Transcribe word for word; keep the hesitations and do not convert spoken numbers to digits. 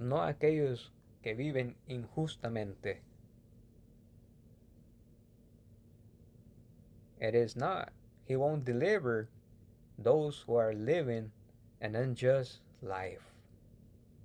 no a aquellos que viven injustamente. It is not. He won't deliver those who are living an unjust life.